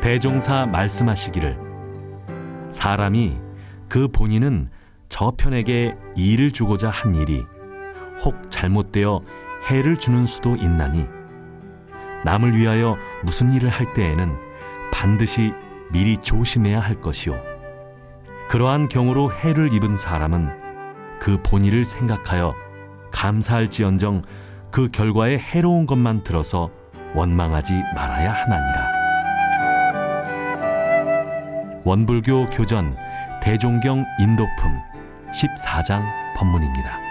대종사 말씀하시기를 사람이 그 본인은 저편에게 이를 주고자 한 일이 혹 잘못되어 해를 주는 수도 있나니 남을 위하여 무슨 일을 할 때에는 반드시 미리 조심해야 할 것이요 그러한 경우로 해를 입은 사람은 그 본의를 생각하여 감사할지언정 그 결과에 해로운 것만 들어서 원망하지 말아야 하나니라. 원불교 교전 대종경 인도품 14장 법문입니다.